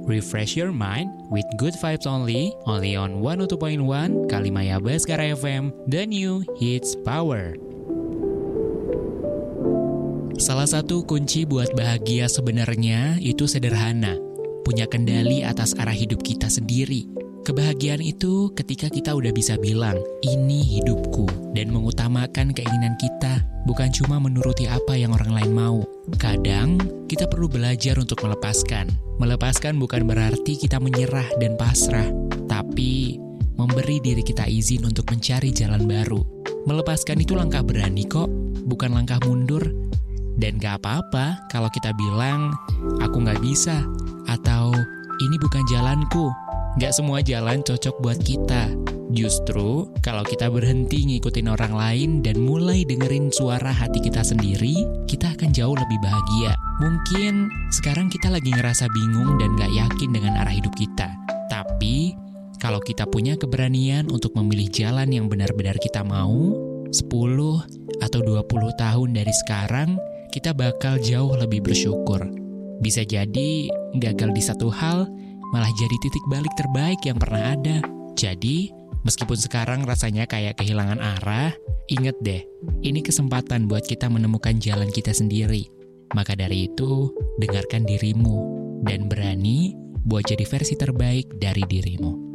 Refresh your mind with good vibes only on 102.1 Kalimaya Baskara FM, the new hits power. Salah satu kunci buat bahagia sebenarnya itu sederhana, punya kendali atas arah hidup kita sendiri. Kebahagiaan itu ketika kita udah bisa bilang, ini hidupku, dan mengutamakan keinginan kita, bukan cuma menuruti apa yang orang lain mau. Kadang, kita perlu belajar untuk melepaskan. Melepaskan bukan berarti kita menyerah dan pasrah, tapi memberi diri kita izin untuk mencari jalan baru. Melepaskan itu langkah berani kok, bukan langkah mundur. Dan gak apa-apa kalau kita bilang, aku gak bisa, atau ini bukan jalanku. Gak semua jalan cocok buat kita. Justru, kalau kita berhenti ngikutin orang lain dan mulai dengerin suara hati kita sendiri, kita akan jauh lebih bahagia. Mungkin sekarang kita lagi ngerasa bingung dan gak yakin dengan arah hidup kita. Tapi, kalau kita punya keberanian untuk memilih jalan yang benar-benar kita mau, 10 atau 20 tahun dari sekarang, kita bakal jauh lebih bersyukur. Bisa jadi, gagal di satu hal, malah jadi titik balik terbaik yang pernah ada. Jadi, meskipun sekarang rasanya kayak kehilangan arah, inget deh, ini kesempatan buat kita menemukan jalan kita sendiri. Maka dari itu, dengarkan dirimu, dan berani buat jadi versi terbaik dari dirimu.